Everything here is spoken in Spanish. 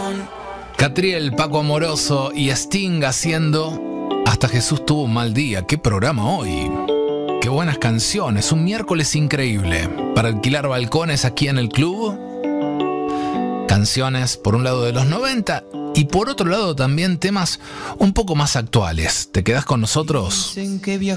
Catriel, Paco Amoroso y Sting haciendo Hasta Jesús tuvo un mal día. ¡Qué programa hoy! ¡Qué buenas canciones! Un miércoles increíble para alquilar balcones aquí en el club. Canciones por un lado de los 90 y por otro lado también temas un poco más actuales. ¿Te quedás con nosotros? Dicen que